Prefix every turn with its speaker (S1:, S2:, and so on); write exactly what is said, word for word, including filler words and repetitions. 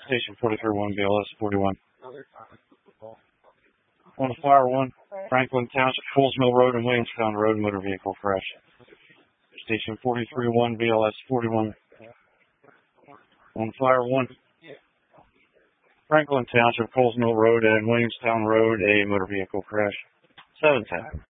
S1: Station forty-three one B L S forty-one. On the fire one, Franklin Township, Coles Mill Road and Williamstown Road, motor vehicle crash. Station forty-three one B L S forty-one. On fire one, Franklin Township, Coles Mill Road and Williamstown Road, a motor vehicle crash. seven ten.